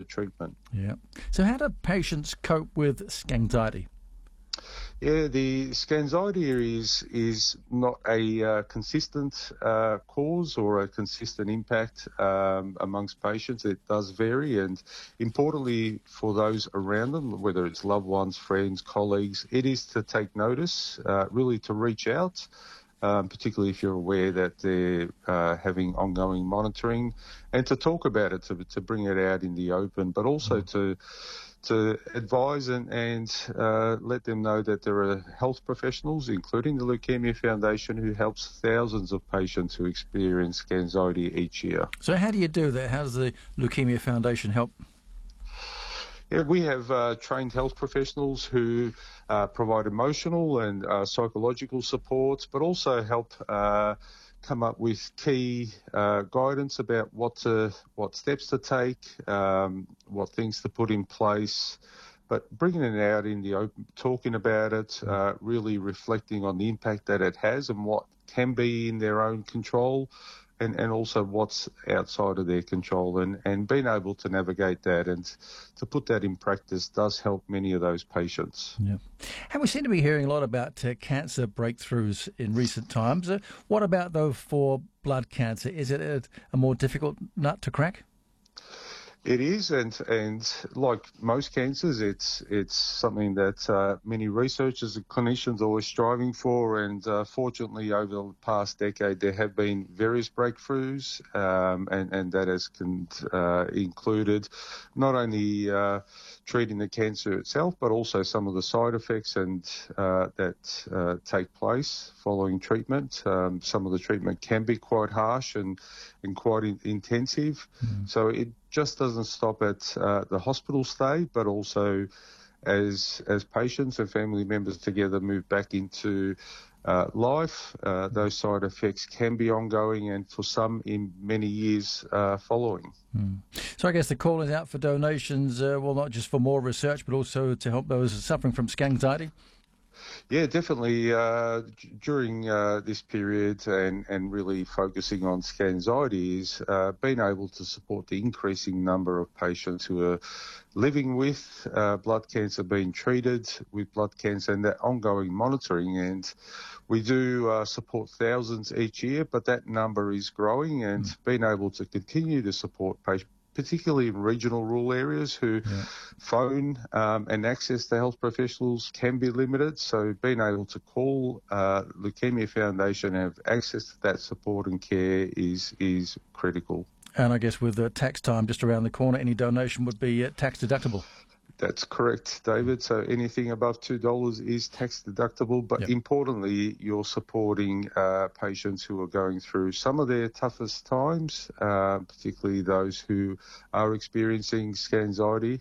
treatment. Yeah. So how do patients cope with anxiety? Yeah, the anxiety is not a consistent cause or a consistent impact amongst patients. It does vary, and importantly for those around them, whether it's loved ones, friends, colleagues, it is to take notice, really to reach out, particularly if you're aware that they're having ongoing monitoring, and to talk about it, to bring it out in the open, but also to advise and let them know that there are health professionals, including the Leukemia Foundation, who helps thousands of patients who experience anxiety each year. So how do you do that? How does the Leukemia Foundation help? Yeah, we have trained health professionals who provide emotional and psychological support, but also help come up with key guidance about what steps to take, what things to put in place, but bringing it out in the open, talking about it, really reflecting on the impact that it has and what can be in their own control, and also what's outside of their control, and being able to navigate that and to put that in practice does help many of those patients. Yeah. And we seem to be hearing a lot about cancer breakthroughs in recent times. What about, though, for blood cancer? Is it a more difficult nut to crack? It is, and like most cancers, it's something that many researchers and clinicians are always striving for. And fortunately, over the past decade, there have been various breakthroughs, and that has included not only treating the cancer itself, but also some of the side effects and that take place following treatment. Some of the treatment can be quite harsh and quite intensive, so it just doesn't stop at the hospital stay, but also as patients and family members together move back into life, those side effects can be ongoing, and for some in many years following. So I guess the call is out for donations, not just for more research, but also to help those suffering from anxiety. Yeah, definitely. During this period and really focusing on anxiety is being able to support the increasing number of patients who are living with blood cancer, being treated with blood cancer, and that ongoing monitoring. And we do support thousands each year, but that number is growing, and being able to continue to support patients, particularly in regional rural areas who phone and access to health professionals can be limited. So being able to call Leukemia Foundation and have access to that support and care is critical. And I guess with tax time just around the corner, any donation would be tax deductible. That's correct, David. So anything above $2 is tax deductible, but importantly, you're supporting patients who are going through some of their toughest times, particularly those who are experiencing anxiety,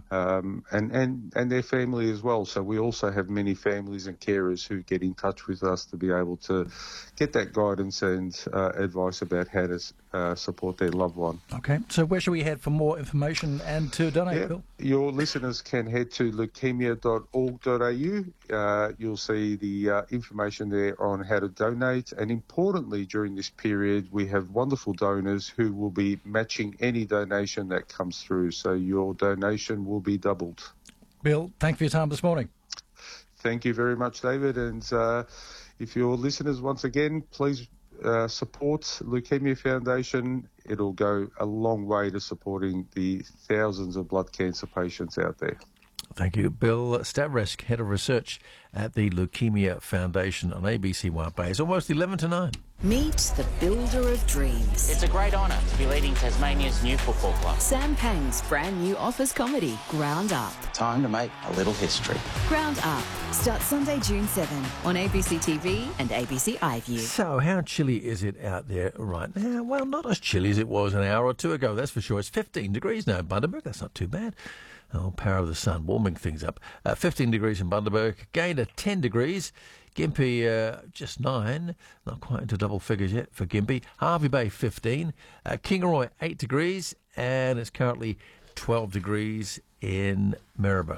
and their family as well. So we also have many families and carers who get in touch with us to be able to get that guidance and advice about how to support their loved one. Okay, so where should we head for more information and to donate, Bill? Your listeners can head to leukemia.org.au. You'll see the information there on how to donate. And importantly, during this period, we have wonderful donors who will be matching any donation that comes through. So your donation will be doubled. Bill, thank you for your time this morning. Thank you very much, David. And if your listeners, once again, please support Leukemia Foundation. It'll go a long way to supporting the thousands of blood cancer patients out there. Thank you. Bill Stavresk, Head of Research at the Leukemia Foundation on ABC White Bay. It's almost 11 to 9. Meet the builder of dreams. It's a great honour to be leading Tasmania's new football club. Sam Pang's brand new office comedy, Ground Up. Time to make a little history. Ground Up starts Sunday, June 7 on ABC TV and ABC iView. So how chilly is it out there right now? Well, not as chilly as it was an hour or two ago, that's for sure. It's 15 degrees now in Bundaberg. That's not too bad. Oh, power of the sun warming things up. 15 degrees in Bundaberg, Gayndah 10 degrees, Gympie just 9, not quite into double figures yet for Gympie. Hervey Bay 15, Kingaroy 8 degrees, and it's currently 12 degrees in Maribor.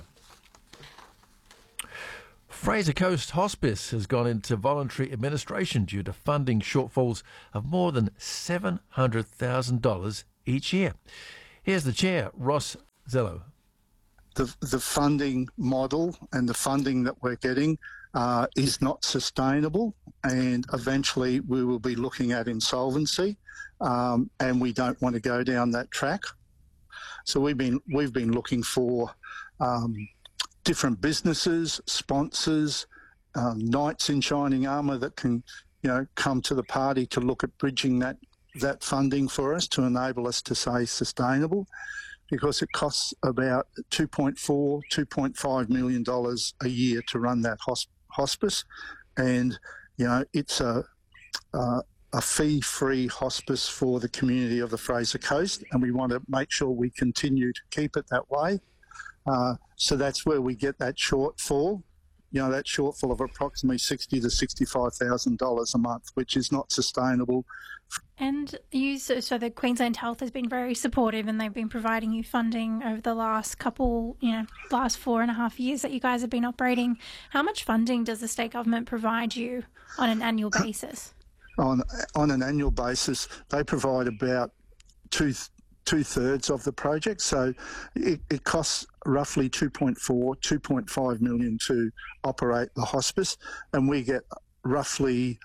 Fraser Coast Hospice has gone into voluntary administration due to funding shortfalls of more than $700,000 each year. Here's the chair, Ross Zello. The funding model and the funding that we're getting is not sustainable, and eventually we will be looking at insolvency, and we don't want to go down that track. So we've been looking for different businesses, sponsors, knights in shining armour that can, come to the party to look at bridging that funding for us to enable us to stay sustainable, because it costs about $2.5 million a year to run that hospice, and it's a fee-free hospice for the community of the Fraser Coast, and we want to make sure we continue to keep it that way. So that's where we get that shortfall. That shortfall of approximately $60,000 to $65,000 a month, which is not sustainable. And so the Queensland Health has been very supportive, and they've been providing you funding over the last last 4.5 years that you guys have been operating. How much funding does the state government provide you on an annual basis? On an annual basis, they provide about two-thirds of the project. So it costs roughly $2.5 million to operate the hospice, and we get roughly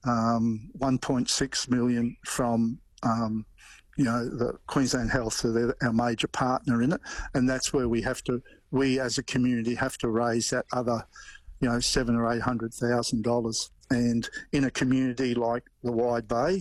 $1.6 million from the Queensland Health, so they're our major partner in it, and that's where we as a community have to raise that other $700,000 or $800,000. And in a community like the Wide Bay,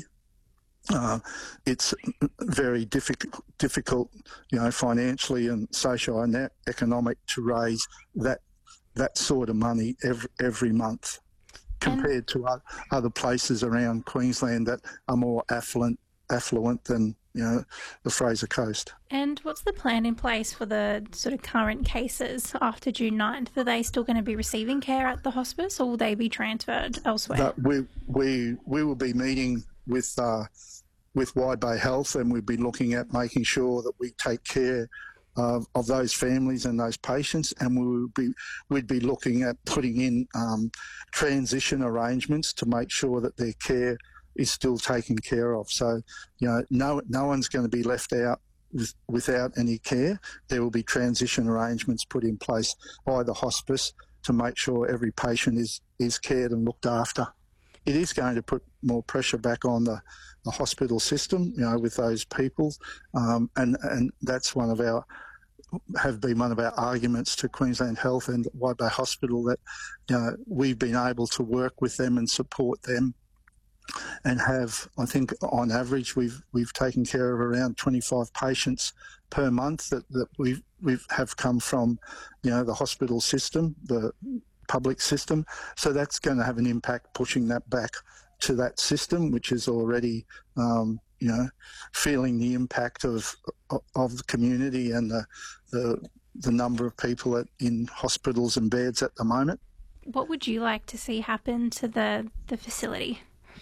it's very difficult, financially and socio-economic to raise that sort of money every month, compared to other places around Queensland that are more affluent than the Fraser Coast. And what's the plan in place for the sort of current cases after June 9th? Are they still going to be receiving care at the hospice, or will they be transferred elsewhere? We will be meeting with Wide Bay Health, and we'll be looking at making sure that we take care of those families and those patients, and we'd be looking at putting in transition arrangements to make sure that their care is still taken care of. So, no one's going to be left out without any care. There will be transition arrangements put in place by the hospice to make sure every patient is cared and looked after. It is going to put more pressure back on the hospital system, with those people, and that's have been one of our arguments to Queensland Health and Wide Bay Hospital, that we've been able to work with them and support them, and have, I think, on average, we've taken care of around 25 patients per month that we've come from, the hospital system, the public system. So that's going to have an impact pushing that back to that system, which is already, feeling the impact of the community and the number of people in hospitals and beds at the moment. What would you like to see happen to the facility?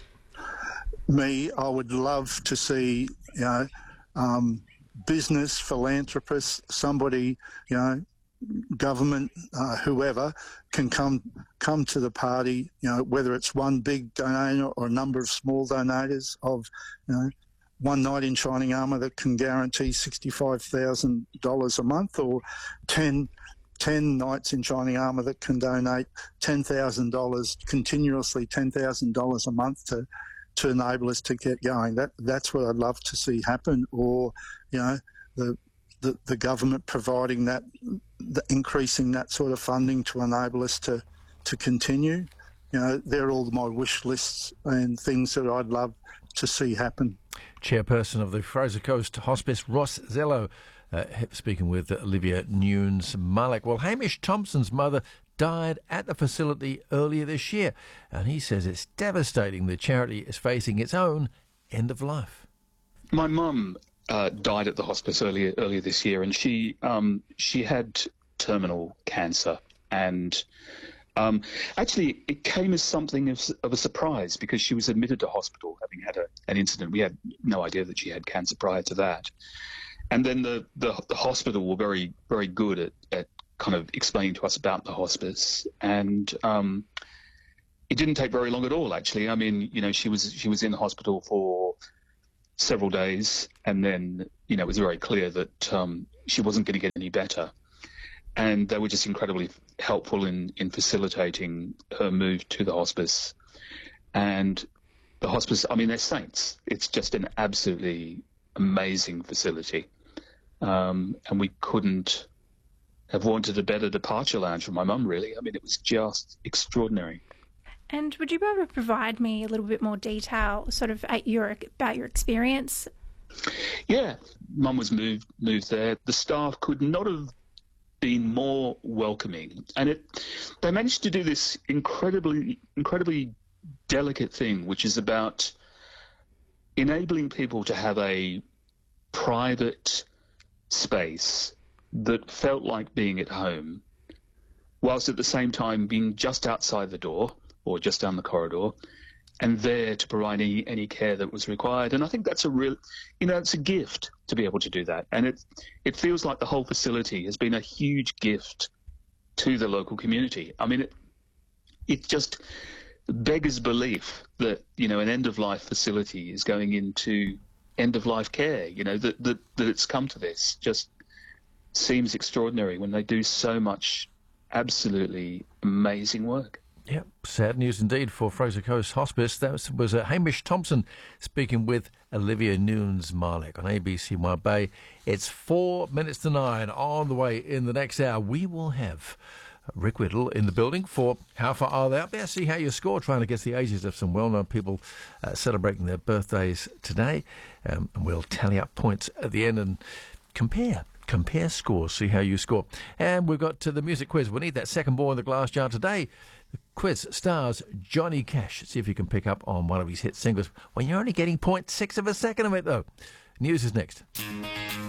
I would love to see, business, philanthropists, somebody, government, whoever can come to the party, whether it's one big donor or a number of small donators of, one knight in shining armour that can guarantee $65,000 a month, or 10 knights in shining armour that can donate $10,000 continuously, $10,000 a month to enable us to get going. That's what I'd love to see happen. Or, the government providing that, increasing that sort of funding to enable us to continue. They're all my wish lists and things that I'd love to see happen. Chairperson of the Fraser Coast Hospice, Ross Zello, speaking with Olivia Nunes-Malek. Well, Hamish Thompson's mother died at the facility earlier this year, and he says it's devastating the charity is facing its own end of life. My mum died at the hospice earlier this year, and she had terminal cancer, and actually it came as something of a surprise, because she was admitted to hospital having had an incident. We had no idea that she had cancer prior to that, and then the hospital were very, very good at kind of explaining to us about the hospice, and it didn't take very long at all, actually. I mean, she was in the hospital for several days, and then, it was very clear that she wasn't going to get any better. And they were just incredibly helpful in facilitating her move to the hospice. And the hospice, they're saints. It's just an absolutely amazing facility. And we couldn't have wanted a better departure lounge for my mum, really. It was just extraordinary. And would you be able to provide me a little bit more detail sort of about your experience? Yeah, Mum was moved there. The staff could not have been more welcoming. And they managed to do this incredibly delicate thing, which is about enabling people to have a private space that felt like being at home, whilst at the same time being just outside the door or just down the corridor, and there to provide any care that was required. And I think that's a real, it's a gift to be able to do that. And it feels like the whole facility has been a huge gift to the local community. It just beggars belief that, an end-of-life facility is going into end-of-life care, that it's come to this. Just seems extraordinary when they do so much absolutely amazing work. Yep, sad news indeed for Fraser Coast Hospice. That was Hamish Thompson speaking with Olivia Nunes-Marlek on ABC Wide Bay. It's 4 minutes to 9. On the way in the next hour, we will have Rick Whittle in the building for How Far Are They Out There? See how you score, trying to guess the ages of some well-known people celebrating their birthdays today. And we'll tally up points at the end and compare scores, see how you score. And we've got the music quiz. We need that second ball in the glass jar today. The quiz stars Johnny Cash. See if you can pick up on one of his hit singles when you're only getting 0.6 of a second of it, though. News is next.